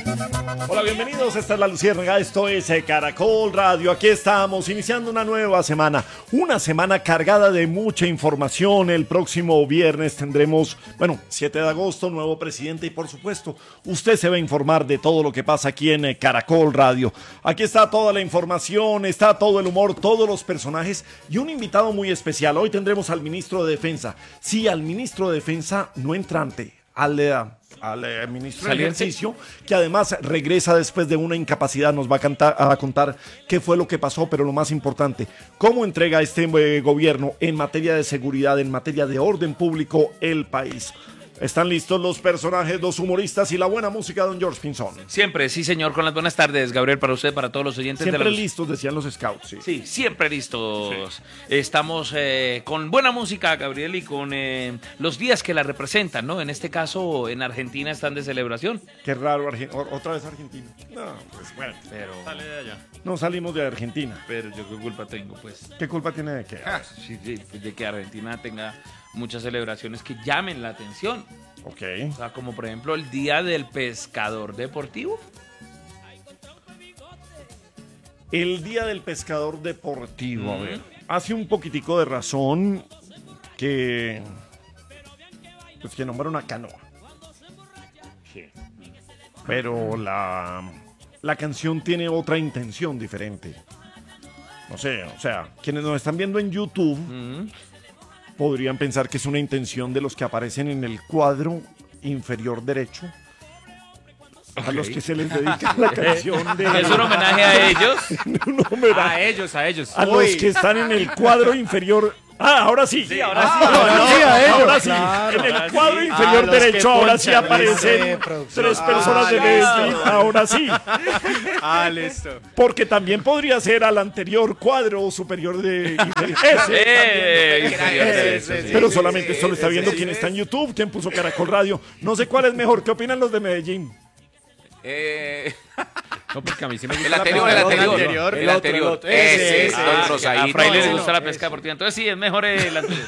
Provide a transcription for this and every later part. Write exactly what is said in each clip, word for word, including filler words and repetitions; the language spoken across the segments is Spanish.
Hola, bienvenidos, esta es La Luciérnaga, esto es eh, Caracol Radio, aquí estamos iniciando una nueva semana, una semana cargada de mucha información. El próximo viernes tendremos, bueno, siete de agosto, nuevo presidente y por supuesto, usted se va a informar de todo lo que pasa aquí en eh, Caracol Radio. Aquí está toda la información, está todo el humor, todos los personajes y un invitado muy especial. Hoy tendremos al ministro de Defensa, sí, al ministro de Defensa no entrante, al... Eh, al eh, ministro del Ejercicio, que además regresa después de una incapacidad. Nos va a, cantar, a contar qué fue lo que pasó, pero lo más importante, cómo entrega este eh, gobierno en materia de seguridad, en materia de orden público, el país. ¿Están listos los personajes, los humoristas y la buena música, don George Pinzón? Siempre, sí señor, con las buenas tardes, Gabriel, para usted, para todos los oyentes. Siempre de los... listos, decían los scouts. Sí, sí siempre listos. Sí. Estamos eh, con buena música, Gabriel, y con eh, los días que la representan, ¿no? En este caso, en Argentina están de celebración. Qué raro, Argen... otra vez Argentina. No, pues bueno. Pero... Sale de allá. No salimos de Argentina. Pero yo qué culpa tengo, pues. ¿Qué culpa tiene de qué? Ah, sí, sí, pues de que Argentina tenga muchas celebraciones que llamen la atención. Ok. O sea, como por ejemplo el Día del Pescador Deportivo. El Día del Pescador Deportivo, mm. a ver. Hace un poquitico de razón que... Pues que nombra una canoa. Sí. Pero la... La canción tiene otra intención diferente. No sé, o sea, quienes nos están viendo en YouTube... Mm. podrían pensar que es una intención de los que aparecen en el cuadro inferior derecho, okay, a los que se les dedica la canción de... ¿Es un homenaje a ellos? un homenaje a ellos, a ellos. A Uy. los que están en el cuadro inferior... Ah, ahora sí. Sí, ahora ah, sí. Ahora, no, sí, no, a ellos, ahora sí. Claro, en el ahora cuadro sí. inferior ah, derecho ahora sí aparecen de tres personas ah, de Medellín. Ahora sí. Ah, listo. Porque también podría ser al anterior cuadro superior de... Ese. Eh, ese, ese, ese, pero solamente esto lo está viendo quien está en YouTube, quien puso Caracol Radio. No sé cuál es mejor. ¿Qué opinan los de Medellín? Eh... No, porque a mí sí me gusta el anterior, el anterior, el anterior, ese, ese, ah, rosadito. a Fraile le no, gusta la pesca deportiva, entonces sí, es mejor el anterior.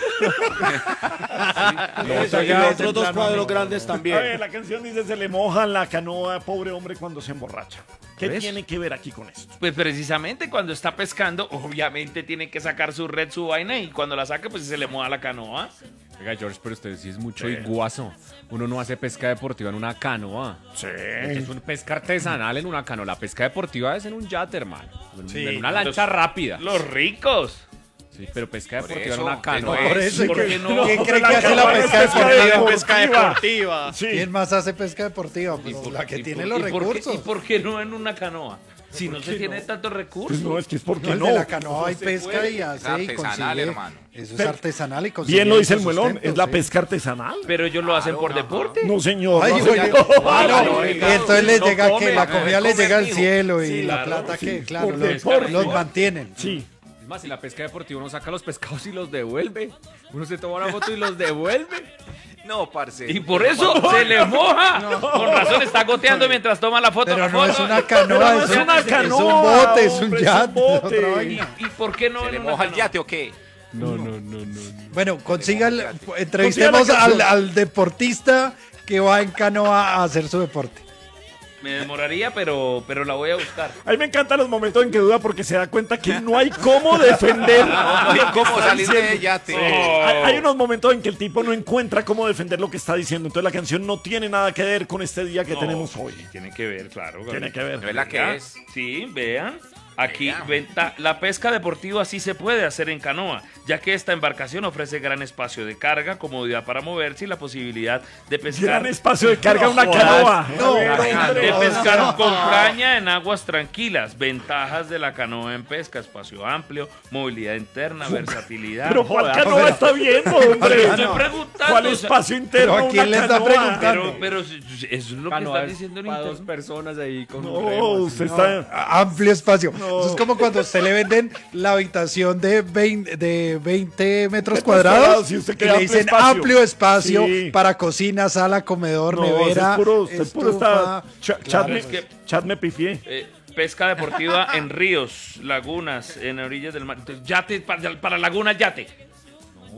sí, y los otros dos cuadros grandes también. A ver, la canción dice, se le moja la canoa, pobre hombre, cuando se emborracha. ¿Qué ¿Ves? tiene que ver aquí con esto? Pues precisamente cuando está pescando, obviamente tiene que sacar su red, su vaina, y cuando la saca, pues se le moja la canoa. Oiga, George, pero usted sí es mucho Sí. iguazo. Uno no hace pesca deportiva en una canoa. Sí. Es un pesca artesanal en una canoa. La pesca deportiva es en un yate, hermano. En, Sí, en una lancha los, rápida. Los ricos. Sí, pero pesca Por deportiva eso, en una canoa. no, por eso, ¿Por ¿qué- qué no? ¿quién No, cree la que hace la canoa es pesca pesca deportiva? Pesca deportiva. Sí. ¿Quién más hace pesca deportiva? Pues por- la que y tiene por- los y por qué- recursos. ¿Y por qué no en una canoa? Si no se qué tiene no? tantos recursos. Pues no, es que es porque No, el no. de la canoa hay se pesca puede. y Es hace y artesanal, consigue. hermano. Eso es Pero- artesanal y consigue. Bien lo dice el su muelón, sustento, es la sí. pesca artesanal. Pero ellos lo hacen Claro, por ajá. deporte. No, señor. Ay, no, oye, señor. ah, no, no, y oiga, entonces les no llega come, que la eh, comida les come llega al mijo. cielo y Sí, la claro, plata sí, que, claro, por los, deporte. los mantienen. Sí. Es más, en la pesca deportiva uno saca los pescados y los devuelve. Uno se toma una foto y los devuelve. No, parce. Y por eso se le moja. Con razón está goteando mientras toma la foto. Pero la no foto. es una Pero canoa, no es, es una es canoa, un bote, es un hombre, es un yate. es bote. otra ¿Y, vaina. y por qué no ¿Se en le una moja el canoa? yate o qué? No, no, no, no. no. Bueno, consiga el- Consiga entrevistemos la al, canción. al deportista que va en canoa a hacer su deporte. Me demoraría, pero, pero la voy a buscar. A mí me encantan los momentos en que duda porque se da cuenta que no hay cómo defender. No hay cómo salir de yate. Hay, hay unos momentos en que el tipo no encuentra cómo defender lo que está diciendo. Entonces la canción no tiene nada que ver con este día que No, tenemos hoy. Tiene que ver, claro. Tiene que ver. ¿No es la que Vean, es? Sí, vean. Aquí Vean. venta, la pesca deportiva sí se puede hacer en canoa, ya que esta embarcación ofrece gran espacio de carga, comodidad para moverse y la posibilidad de pescar. Gran espacio de carga No una jodas. canoa. No, A ver, no, hombre. De no, pescar no. con caña en aguas tranquilas, ventajas de la canoa en pesca, espacio amplio, movilidad interna, versatilidad. Pero ¿cuál Joda, canoa está viendo, hombre? estoy preguntando. ¿Cuál o sea, espacio interno? ¿Pero a quién una le está canoa? preguntando? Pero, pero eso es lo que Canoa están es diciendo en para dos internet. personas ahí con No, un remo, así. usted está... Amplio espacio. No. Eso es como cuando a usted le venden la habitación de veinte, de veinte metros Metros cuadrados cuadrados, y usted y quiere le amplio dicen espacio. amplio espacio Sí. para cocina, sala, comedor, No, nevera, es puro, es puro está... estufa. Cha- Claro, chat, me, es que- chat me pifié. Eh, pesca deportiva en ríos, lagunas, en orillas del mar. Entonces, yate, para, para laguna, yate.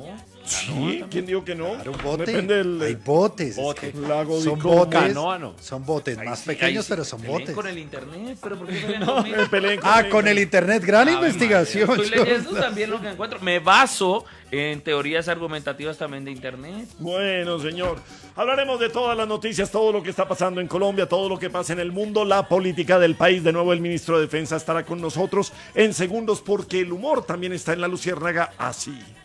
Sí, ¿quién dijo que no? Claro, un bote. Depende del Hay botes. Bote. es que Lago son Dicom. botes. Canoa, no. Son botes Ahí más sí, ahí pequeños, sí. pero son Peleen botes. con el internet, pero ¿por qué peleen conmigo? Me peleen con Ah, el- con el internet, gran Ave investigación. María, Estoy Yo- leyendo también lo que encuentro. Me baso en teorías argumentativas también de internet. Bueno, señor. Hablaremos de todas las noticias, todo lo que está pasando en Colombia, todo lo que pasa en el mundo, la política del país. De nuevo, el ministro de Defensa estará con nosotros en segundos porque el humor también está en la Luciérnaga así.